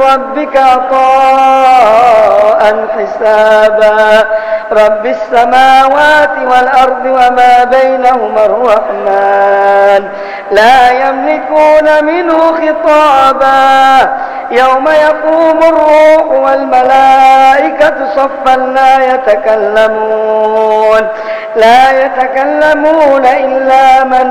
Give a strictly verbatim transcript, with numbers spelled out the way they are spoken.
ربك عطاء حسابا رب السماوات والأرض وما بينهما الرحمن لا يملكون منه خطابا يوم يقوم الروح والملائكة صفا لا يتكلمون لا يتكلمون إلا من